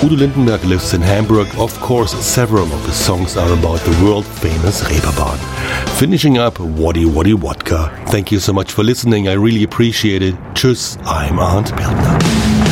Udo Lindenberg lives in Hamburg. Of course, several of his songs are about the world-famous Reeperbahn. Finishing up, Woddy Woddy Wodka. Thank you so much for listening. I really appreciate it. Tschüss, I'm Arndt Bergner.